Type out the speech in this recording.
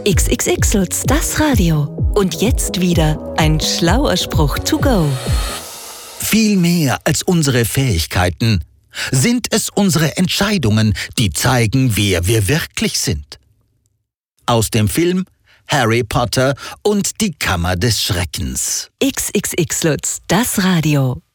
XXX Lutz, das Radio. Und jetzt wieder ein schlauer Spruch to go. Viel mehr als unsere Fähigkeiten sind es unsere Entscheidungen, die zeigen, wer wir wirklich sind. Aus dem Film Harry Potter und die Kammer des Schreckens. XXX Lutz, das Radio.